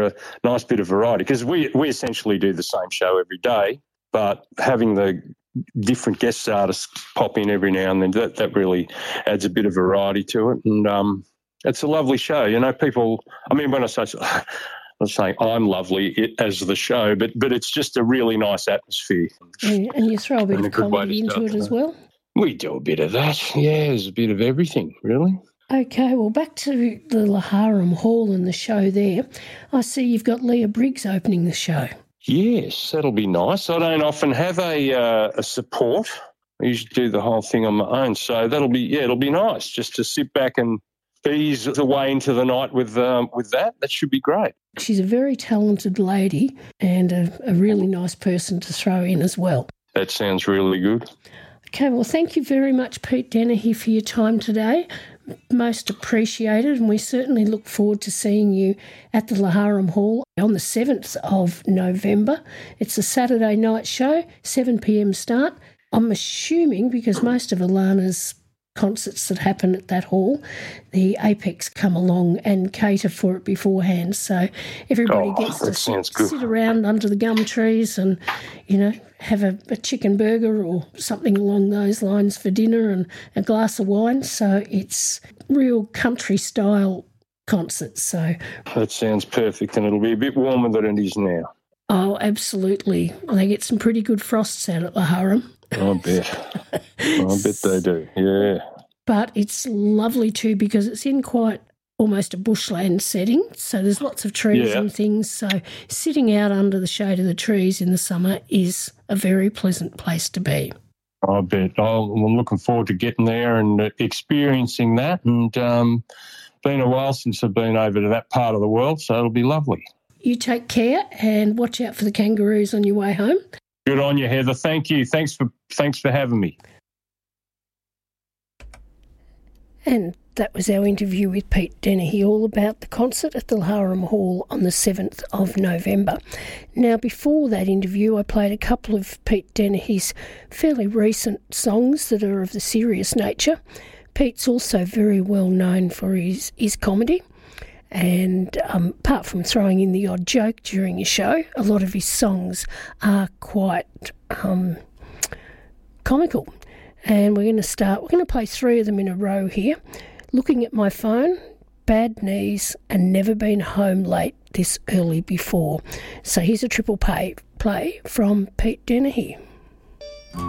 A nice bit of variety, because we essentially do the same show every day, but having the different guest artists pop in every now and then, that really adds a bit of variety to it. And it's a lovely show. You know, people, I mean, when I say, I'm not saying I'm lovely as the show, but it's just a really nice atmosphere. And you throw a bit of comedy into it as well? We do a bit of that, yeah. There's a bit of everything, really. Okay, well, back to the Laharam Hall and the show there. I see you've got Leah Briggs opening the show. Yes, that'll be nice. I don't often have a support. I usually do the whole thing on my own, so it'll be nice just to sit back and ease the way into the night with that. That should be great. She's a very talented lady and a really nice person to throw in as well. That sounds really good. Okay, well, thank you very much, Pete Dennehy, for your time today. Most appreciated, and we certainly look forward to seeing you at the Laharam Hall on the 7th of November. It's a Saturday night show, 7 p.m. start. I'm assuming, because most of Alana's concerts that happen at that hall, the Apex come along and cater for it beforehand, so everybody gets to sit around under the gum trees and, you know, have a chicken burger or something along those lines for dinner and a glass of wine. So it's real country style concerts. So that sounds perfect, and it'll be a bit warmer than it is now. Oh, absolutely. They get some pretty good frosts out at Laharam. I bet they do, yeah. But it's lovely too, because it's in quite almost a bushland setting, so there's lots of trees and things. So sitting out under the shade of the trees in the summer is a very pleasant place to be. I bet. I'm looking forward to getting there and experiencing that. And been a while since I've been over to that part of the world, so it'll be lovely. You take care and watch out for the kangaroos on your way home. Good on you, Heather. Thank you. Thanks for having me. And that was our interview with Pete Dennehy, all about the concert at the Laharam Hall on the 7th of November. Now, before that interview, I played a couple of Pete Dennehy's fairly recent songs that are of the serious nature. Pete's also very well known for his comedy. And apart from throwing in the odd joke during a show, a lot of his songs are quite comical. And we're going to play 3 of them in a row here. Looking at My Phone, Bad Knees, and Never Been Home Late This Early Before. So here's a triple play from Pete Dennehy.